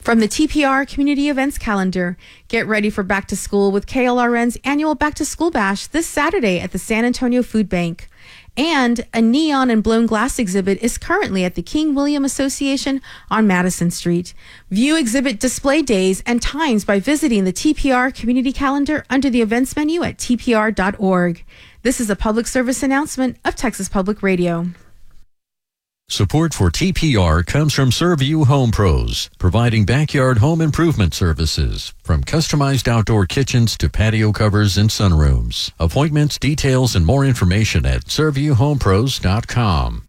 From the TPR Community Events Calendar, get ready for back to school with KLRN's annual Back to School Bash this Saturday at the San Antonio Food Bank. And a neon and blown glass exhibit is currently at the King William Association on Madison Street. View exhibit display days and times by visiting the TPR Community Calendar under the events menu at tpr.org. This is a public service announcement of Texas Public Radio. Support for TPR comes from Serviu Home Pros, providing backyard home improvement services, from customized outdoor kitchens to patio covers and sunrooms. Appointments, details, and more information at ServiuHomePros.com.